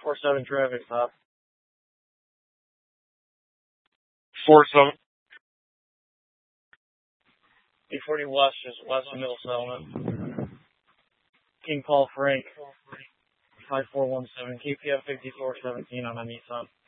4-7 traffic stop. 4-7. 840 West, just west of Middle Settlement. King Paul Frank, 5417, KPF 5417 on Nissan.